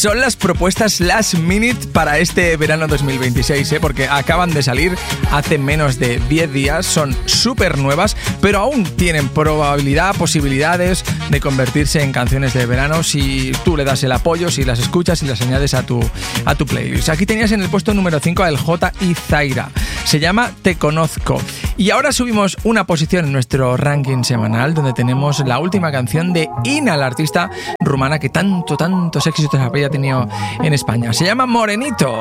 Son las propuestas last minute para este verano 2026, porque acaban de salir hace menos de 10 días, son súper nuevas, pero aún tienen posibilidades de convertirse en canciones de verano si tú le das el apoyo, si las escuchas y las añades a tu playlist. Aquí tenías en el puesto número 5 a El Jota y Zaira. Se llama Te Conozco. Y ahora subimos una posición en nuestro ranking semanal, donde tenemos la última canción de Ina, la artista rumana que tantos éxitos había tenido en España. Se llama Morenito.